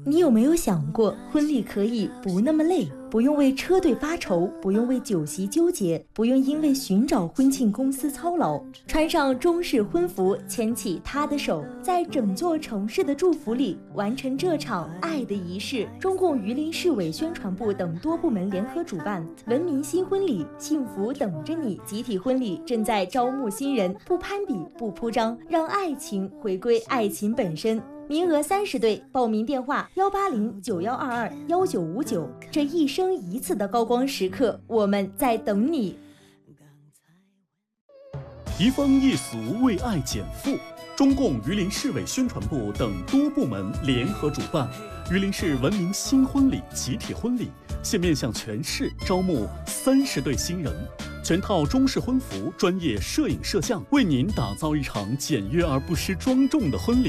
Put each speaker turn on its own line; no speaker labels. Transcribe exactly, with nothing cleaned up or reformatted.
你有没有想过，婚礼可以不那么累，不用为车队发愁，不用为酒席纠结，不用因为寻找婚庆公司操劳，穿上中式婚服，牵起他的手，在整座城市的祝福里完成这场爱的仪式。中共榆林市委宣传部等多部门联合主办文明新婚礼，幸福等着你集体婚礼正在招募新人，不攀比，不铺张，让爱情回归爱情本身。名额三十对，报名电话幺八零九幺二二幺九五九。这一生一次的高光时刻，我们在等你。
移风易俗，为爱减负。中共榆林市委宣传部等多部门联合主办榆林市文明新婚礼集体婚礼，现面向全市招募三十对新人，全套中式婚服，专业摄影摄像，为您打造一场简约而不失庄重的婚礼。